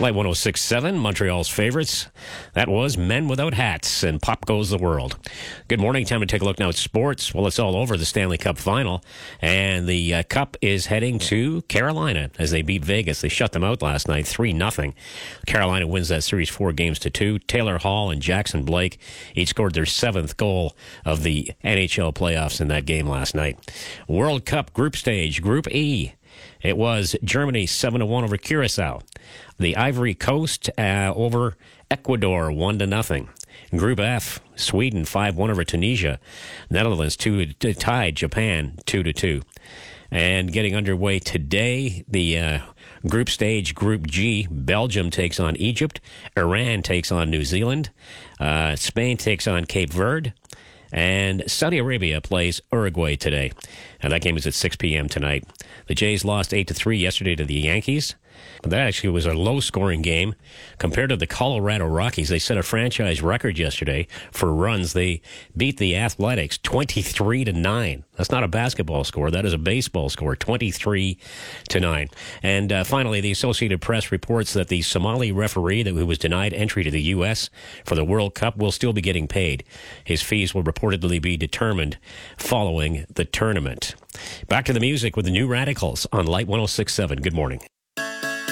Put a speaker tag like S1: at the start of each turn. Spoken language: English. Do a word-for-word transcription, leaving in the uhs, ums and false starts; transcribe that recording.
S1: Light one oh six point seven, Montreal's favorites. That was Men Without Hats, and Pop Goes the World. Good morning. Time to take a look now at sports. Well, it's all over, the Stanley Cup final, and the uh, Cup is heading to Carolina as they beat Vegas. They shut them out last night, three nothing. Carolina wins that series four games to two. Taylor Hall and Jackson Blake each scored their seventh goal of the N H L playoffs in that game last night. World Cup group stage, Group E. It was Germany seven to one over Curacao. The Ivory Coast uh, over Ecuador one to nothing. Group F, Sweden five one over Tunisia. Netherlands two tied Japan two to two. And getting underway today, the uh, group stage, Group G, Belgium takes on Egypt. Iran takes on New Zealand. Uh, Spain takes on Cape Verde. And Saudi Arabia plays Uruguay today. And that game is at six p.m. tonight. The Jays lost eight to three yesterday to the Yankees. That actually was a low-scoring game. Compared to the Colorado Rockies, they set a franchise record yesterday for runs. They beat the Athletics twenty-three to nine. That's not a basketball score. That is a baseball score, twenty-three to nine. And uh, finally, the Associated Press reports that the Somali referee that who was denied entry to the U S for the World Cup will still be getting paid. His fees will reportedly be determined following the tournament. Back to the music with the New Radicals on Light one oh six point seven. Good morning.